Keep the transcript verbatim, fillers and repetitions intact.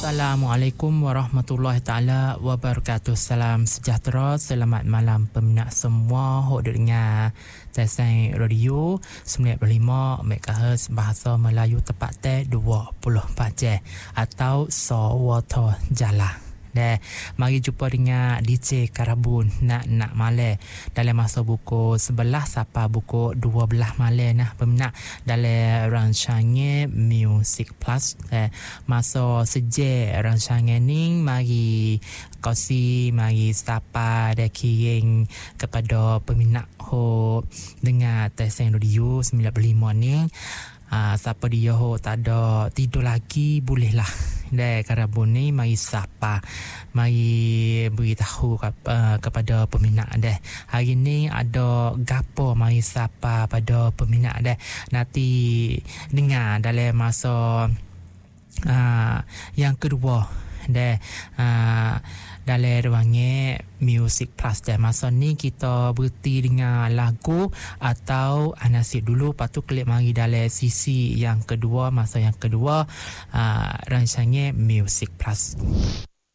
Assalamualaikum warahmatullahi taala wabarakatuh. Salam sejahtera, selamat malam peminat semua hok dengar stesen radio sembilan puluh lima megahertz bahasa Melayu tepat teh dua puluh empat jam atau Sawato Jala. Deh, mari jumpa dengan D J Karabun nak nak malam dalam masa buku sebelas sampai buku dua belas malam nah peminat dalam rancangan Music Plus. Eh, masa sejak rancangan ni mari kosi mari sapa dan kiring kepada peminat ho dengar stesen radio sembilan puluh lima ni. Ah, siapa dia ho tak ada tidur lagi bolehlah deh Karabun ni mari sapa mari beritahu ke, uh, kepada peminat deh hari ni ada gapo mari sapa pada peminat deh nanti dengar dalam masa uh, yang kedua deh uh, dalam ruangnya Music Plus dan masa ni kita berhenti dengan lagu atau anasir dulu, lepas tu klik mari dalam sisi yang kedua, masa yang kedua uh, rancangan Music Plus.